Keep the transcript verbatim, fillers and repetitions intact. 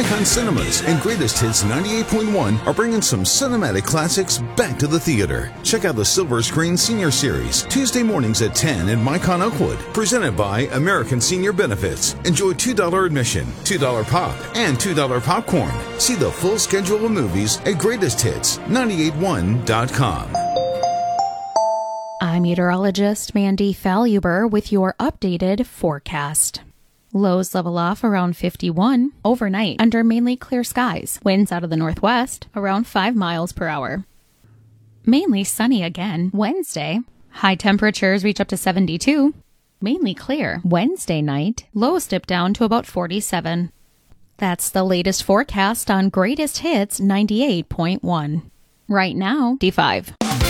Icon Cinemas and Greatest Hits ninety-eight point one are bringing some cinematic classics back to the theater. Check out the Silver Screen Senior Series, Tuesday mornings at ten in Micon Oakwood. Presented by American Senior Benefits. Enjoy two dollars admission, two dollars pop, and two dollars popcorn. See the full schedule of movies at greatest hits nine eight one dot com. I'm meteorologist Mandy Faluber with your updated forecast. Lows level off around fifty-one overnight under mainly clear skies. Winds out of the northwest around five miles per hour. Mainly sunny again Wednesday. High temperatures reach up to seventy-two. Mainly clear Wednesday night. Lows dip down to about forty-seven. That's the latest forecast on Greatest Hits ninety-eight point one. Right now, D five.